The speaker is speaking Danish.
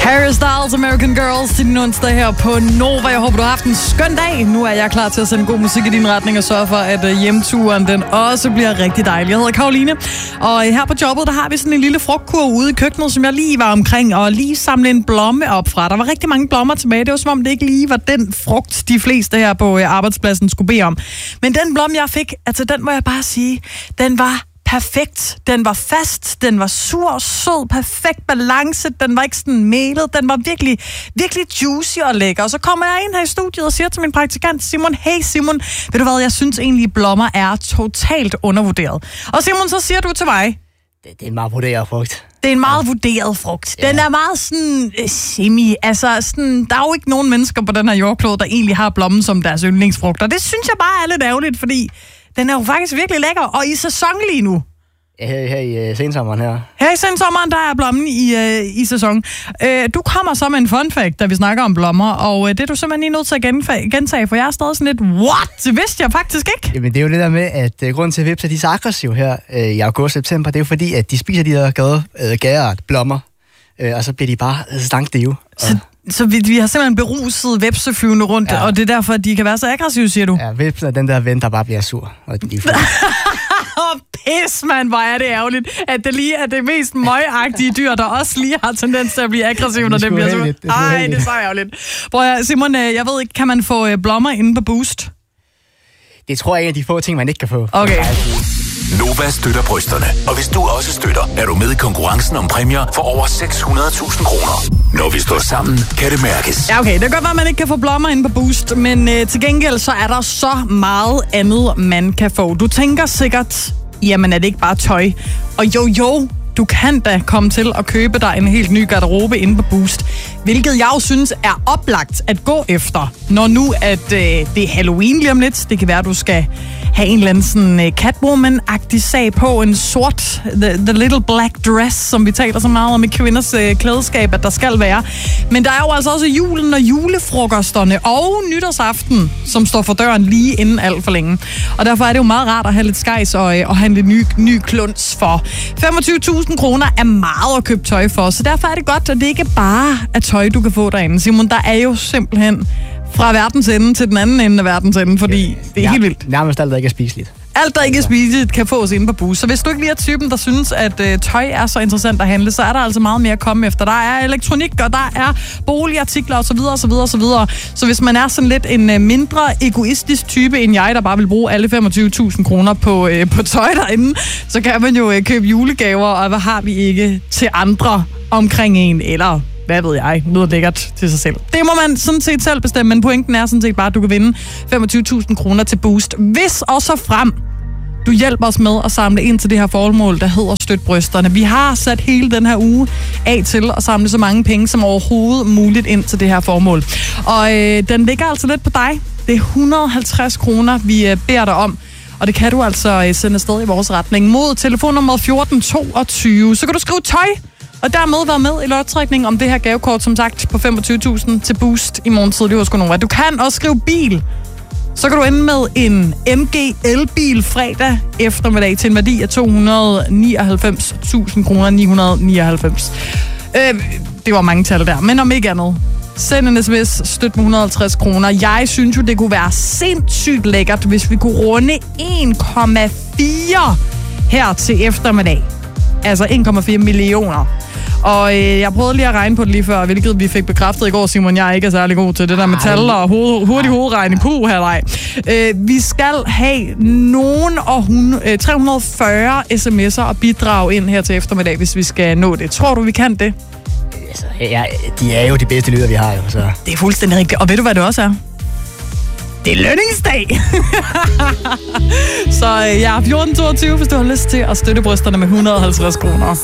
Harry Styles, American Girls, til din onsdag her på Nova. Jeg håber, du har haft en skøn dag. Nu er jeg klar til at sende god musik i din retning og sørge for, at hjemturen den også bliver rigtig dejlig. Jeg hedder Karoline, og her på jobbet, der har vi sådan en lille frugtkurv ude i køkkenet, som jeg lige var omkring, og lige samle en blomme op fra. Der var rigtig mange blommer tilbage. Det var som om, det ikke lige var den frugt, de fleste her på arbejdspladsen skulle bede om. Men den blomme, jeg fik, altså den må jeg bare sige, den var perfekt. Den var fast, den var sur, sød, perfekt balance, den var ikke sådan melet, den var virkelig, virkelig juicy og lækker. Og så kommer jeg ind her i studiet og siger til min praktikant Simon, hey Simon, ved du hvad, jeg synes egentlig, blommer er totalt undervurderet. Og Simon, så siger du til mig, det er en meget vurderet frugt. Det er en meget vurderet frugt. Den er meget sådan semi, altså sådan, der er jo ikke nogen mennesker på den her jordklode, der egentlig har blommen som deres yndlingsfrugt. Og det synes jeg bare er lidt ærgerligt, fordi den er jo faktisk virkelig lækker, og i sæson lige nu. Her i sensommeren her. Her i sensommeren, der er blommen i sæson. Du kommer så med en fun fact, da vi snakker om blommer, og det er du simpelthen lige nødt til at gentage, for jeg er stadig sådan lidt, what? Det vidste jeg faktisk ikke. Jamen det er jo det der med, at grunden til at vips er de så aggressive her i august-september, det er jo fordi, at de spiser de der gæret blommer, og så bliver de bare stankdeve. Så vi har simpelthen beruset vepseflyvende rundt, ja. Og det er derfor, at de kan være så aggressive, siger du? Ja, vepsen er den der ven, der bare bliver sur. Og de pis, mand, hvor er det ærgerligt, at det lige er det mest møgagtige dyr, der også lige har tendens til at blive aggressiv, når det bliver sur. Ej, det er så ærgerligt. Prøv at, Simon, jeg ved ikke, kan man få blommer inde på Boost? Det tror jeg er en af de få ting, man ikke kan få. Okay. Nova støtter brysterne. Og hvis du også støtter, er du med i konkurrencen om præmier for over 600.000 kroner. Når vi står sammen, kan det mærkes. Ja, okay. Det kan godt være, at man ikke kan få blommer inde på Boost, men til gengæld så er der så meget andet, man kan få. Du tænker sikkert, jamen er det ikke bare tøj? Og jo, du kan da komme til at købe dig en helt ny garderobe inde på Boost. Hvilket jeg jo synes er oplagt at gå efter, når nu at det er Halloween lige om lidt. Det kan være, at du skal have en eller anden sådan Catwoman-agtig sag på. En sort, the little black dress, som vi taler så meget om i kvinders klædeskab, at der skal være. Men der er jo altså også julen og julefrokosterne og nytårsaften, som står for døren lige inden alt for længe. Og derfor er det jo meget rart at have lidt skejs og have en lidt ny kluns for. 25.000 kroner er meget at købe tøj for, så derfor er det godt, at det ikke bare er tøj, du kan få derinde. Simon, der er jo simpelthen fra verdens ende til den anden ende af verdens ende, fordi det er helt vildt. Nærmest alt, der ikke er spiseligt. Alt, der ikke er spiseligt, kan fås inde på Boost. Så hvis du ikke lige er typen, der synes, at tøj er så interessant at handle, så er der altså meget mere at komme efter. Der er elektronik, og der er boligartikler osv. Så hvis man er sådan lidt en mindre egoistisk type end jeg, der bare vil bruge alle 25.000 kroner på tøj derinde, så kan man jo købe julegaver, og hvad har vi ikke til andre omkring en, eller hvad ved jeg, noget lækkert til sig selv. Det må man sådan set selv bestemme, men pointen er sådan set bare, at du kan vinde 25.000 kroner til Boost. Hvis og så frem, du hjælper os med at samle ind til det her formål, der hedder Støt Brysterne. Vi har sat hele den her uge af til at samle så mange penge som overhovedet muligt ind til det her formål. Og den ligger altså lidt på dig. Det er 150 kroner, vi beder dig om. Og det kan du altså sende afsted i vores retning mod telefonnummer 1422. Så kan du skrive tøj, og dermed være med i lodtrækningen om det her gavekort, som sagt, på 25.000 til Boost i morgen tidlig hos Gonova. Du kan også skrive bil. Så kan du ende med en MG elbil fredag eftermiddag til en værdi af 299.000 kroner 999. Det var mange tal der, men om ikke andet. Send en sms, støt med 150 kroner. Jeg synes jo, det kunne være sindssygt lækkert, hvis vi kunne runde 1,4 her til eftermiddag. Altså 1,4 millioner. Og jeg prøvede lige at regne på det lige før, hvilket vi fik bekræftet i går, Simon. Jeg er ikke særlig god til det der med tal og hurtig hovedregning. Vi skal have 340 sms'er og bidrag ind her til eftermiddag, hvis vi skal nå det. Tror du, vi kan det? Altså, de er jo de bedste lyder, vi har jo. Så. Det er fuldstændig rigtigt. Og ved du, hvad det også er? Det er lønningsdag! Så 1422, hvis du har lyst til at støtte brysterne med 150 kroner.